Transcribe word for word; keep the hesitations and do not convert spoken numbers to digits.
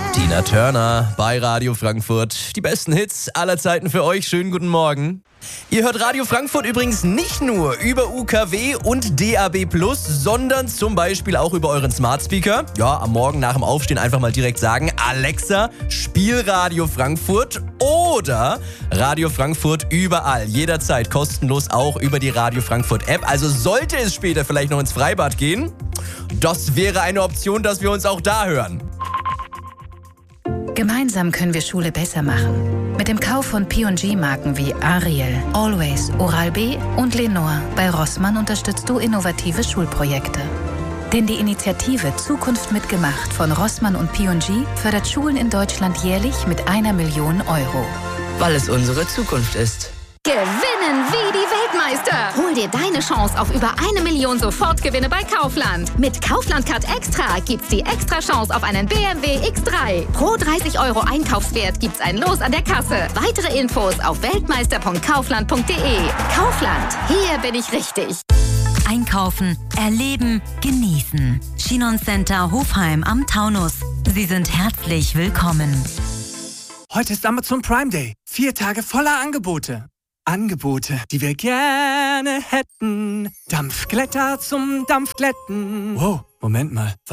Tina Turner bei Radio Frankfurt. Die besten Hits aller Zeiten für euch. Schönen guten Morgen. Ihr hört Radio Frankfurt übrigens nicht nur über U K W und D A B plus, sondern zum Beispiel auch über euren Smart Speaker. Ja, am Morgen nach dem Aufstehen einfach mal direkt sagen, Alexa, spiel Radio Frankfurt oder Radio Frankfurt überall, jederzeit kostenlos, auch über die Radio Frankfurt App. Also sollte es später vielleicht noch ins Freibad gehen, das wäre eine Option, dass wir uns auch da hören. Gemeinsam können wir Schule besser machen. Mit dem Kauf von P und G-Marken wie Ariel, Always, Oral-B und Lenore bei Rossmann unterstützt du innovative Schulprojekte. Denn die Initiative Zukunft mitgemacht von Rossmann und P und G fördert Schulen in Deutschland jährlich mit einer Million Euro. Weil es unsere Zukunft ist. Gewinnen wie die Weltmeister! Hol dir deine Chance auf über eine Million Sofortgewinne bei Kaufland. Mit Kaufland Card Extra gibt's die extra Chance auf einen B M W X drei. Pro dreißig Euro Einkaufswert gibt's ein Los an der Kasse. Weitere Infos auf weltmeister punkt kaufland punkt de. Kaufland, hier bin ich richtig. Einkaufen, erleben, genießen. Chinon Center Hofheim am Taunus. Sie sind herzlich willkommen. Heute ist Amazon Prime Day. Vier Tage voller Angebote. Angebote, die wir gerne hätten. Dampfglätter zum Dampfglätten. Wow, Moment mal.